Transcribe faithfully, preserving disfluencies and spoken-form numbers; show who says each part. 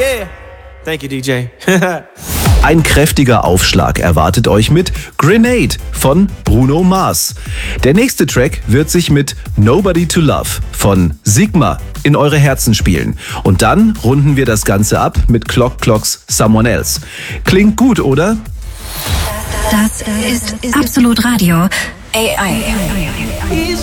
Speaker 1: Yeah. Thank you, D J.
Speaker 2: Ein kräftiger Aufschlag erwartet euch mit Grenade von Bruno Mars. Der nächste Track wird sich mit Nobody to Love von Sigma in eure Herzen spielen. Und dann runden wir das Ganze ab mit Clock Clocks Someone Else. Klingt gut, oder?
Speaker 3: Das ist Absolut Radio. A I.